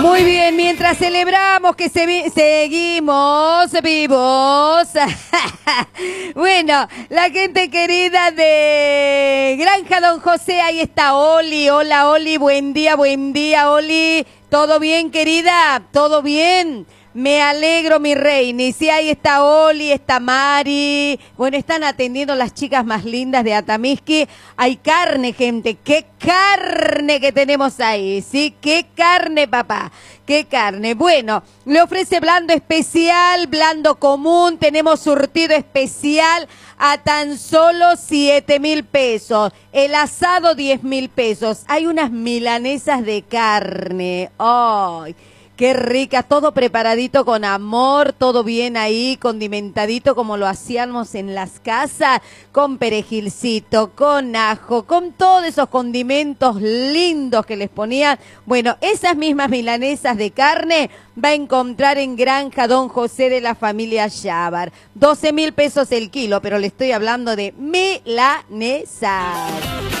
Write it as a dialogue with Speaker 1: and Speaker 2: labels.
Speaker 1: Muy bien, mientras celebramos que seguimos vivos. Bueno, la gente querida de Granja Don José, ahí está Oli. Hola, Oli, buen día, Oli. ¿Todo bien, querida? ¿Todo bien? Me alegro, mi reina. Y sí, ahí está Oli, está Mari. Bueno, están atendiendo las chicas más lindas de Atamisqui. Hay carne, gente. ¡Qué carne que tenemos ahí! ¿Sí? ¡Qué carne, papá! ¡Qué carne! Bueno, le ofrece blando especial, blando común. Tenemos surtido especial a tan solo 7.000 pesos. El asado, 10.000 pesos. Hay unas milanesas de carne. ¡Ay! Qué rica, todo preparadito con amor, todo bien ahí, condimentadito como lo hacíamos en las casas, con perejilcito, con ajo, con todos esos condimentos lindos que les ponían. Bueno, esas mismas milanesas de carne va a encontrar en Granja Don José de la familia Chávar. 12.000 pesos el kilo, pero le estoy hablando de milanesas.